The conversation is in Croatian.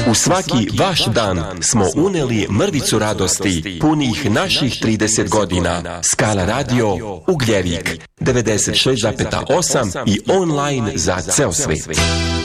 U svaki vaš dan smo uneli mrvicu radosti punih naših 30 godina. Skala radio Ugljevik 96,8 i online za ceo svet.